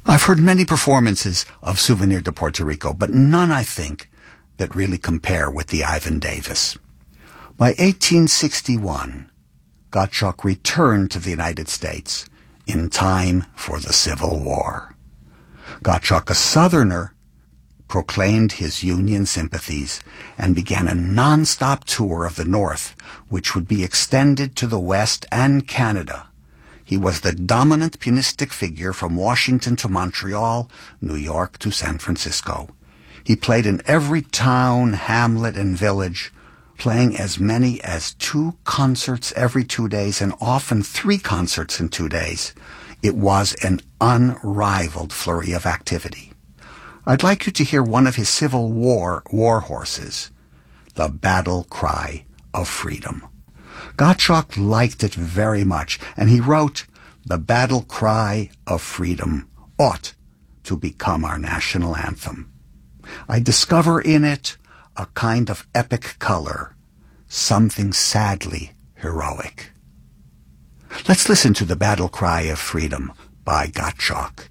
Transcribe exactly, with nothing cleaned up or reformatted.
I've heard many performances of Souvenir de Puerto Rico, but none, I think, that really compare with the Ivan Davis. By eighteen sixty-one, Gottschalk returned to the United States in time for the Civil War. Gottschalk, a Southerner, proclaimed his Union sympathies and began a non-stop tour of the North, which would be extended to the West and Canada. He was the dominant pianistic figure from Washington to Montreal, New York to San Francisco. He played in every town, hamlet, and village, playing as many as two concerts every two days and often three concerts in two days. It was an unrivaled flurry of activity. I'd like you to hear one of his Civil War war horses, the Battle Cry of Freedom. Gottschalk liked it very much, and he wrote, "The Battle Cry of Freedom ought to become our national anthem. I discover in it a kind of epic color, something sadly heroic." Let's listen to The Battle Cry of Freedom by Gottschalk.